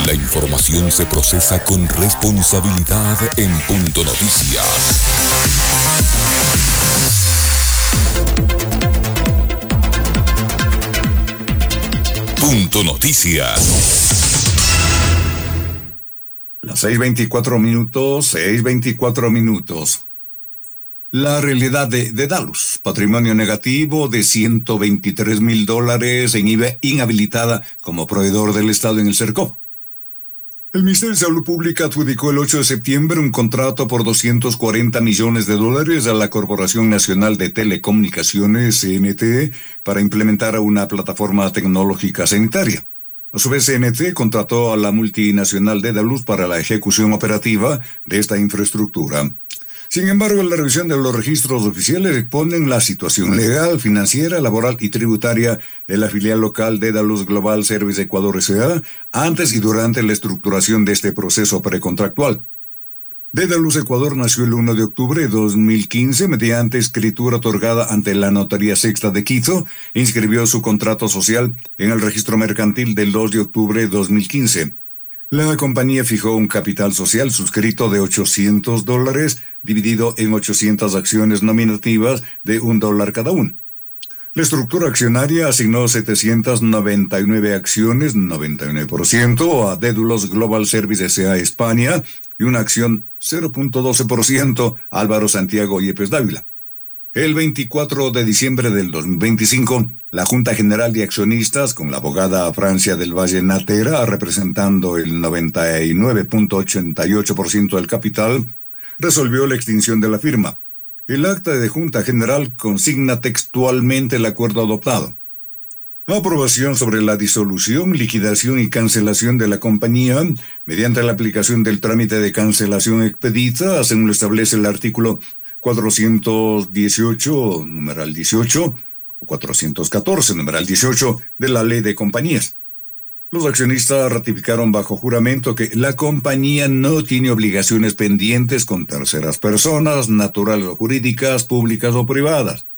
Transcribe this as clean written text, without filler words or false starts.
La información se procesa con responsabilidad en Punto Noticias. Punto Noticias. Las 6:24 minutos. La realidad de Dallas, patrimonio negativo de $123,000 en IVA inhabilitada como proveedor del Estado en el CERCOP. El Ministerio de Salud Pública adjudicó el 8 de septiembre un contrato por $240 millones a la Corporación Nacional de Telecomunicaciones, CNT, para implementar una plataforma tecnológica sanitaria. A su vez, CNT contrató a la multinacional Dedalus para la ejecución operativa de esta infraestructura. Sin embargo, la revisión de los registros oficiales exponen la situación legal, financiera, laboral y tributaria de la filial local Dedalus Global Service Ecuador S.A. antes y durante la estructuración de este proceso precontractual. Dedalus Ecuador nació el 1 de octubre de 2015 mediante escritura otorgada ante la Notaría Sexta de Quito e inscribió su contrato social en el registro mercantil del 2 de octubre de 2015. La compañía fijó un capital social suscrito de $800, dividido en 800 acciones nominativas de $1 cada una. La estructura accionaria asignó 799 acciones, 99%, a Dedalus Global Service S.A. España y una acción 0.12% a Álvaro Santiago Yepes Dávila. El 24 de diciembre del 2025, la Junta General de Accionistas, con la abogada Francia del Valle Natera, representando el 99.88% del capital, resolvió la extinción de la firma. El acta de Junta General consigna textualmente el acuerdo adoptado. Aprobación sobre la disolución, liquidación y cancelación de la compañía mediante la aplicación del trámite de cancelación expedita, según lo establece el artículo 418, numeral 18, o 414, numeral 18, de la Ley de Compañías. Los accionistas ratificaron bajo juramento que la compañía no tiene obligaciones pendientes con terceras personas, naturales o jurídicas, públicas o privadas.